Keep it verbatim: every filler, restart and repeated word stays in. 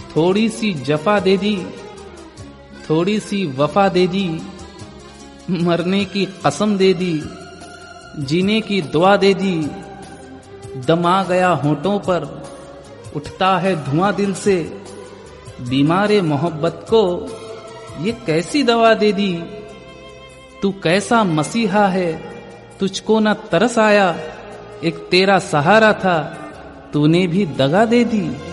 थोड़ी सी जफा दे दी, थोड़ी सी वफा दे दी, मरने की कसम दे दी, जीने की दुआ दे दी। दम आ गया होठों पर, उठता है धुआं दिल से, बीमारे मोहब्बत को ये कैसी दवा दे दी। तू कैसा मसीहा है, तुझको न तरस आया, एक तेरा सहारा था, तूने भी दगा दे दी।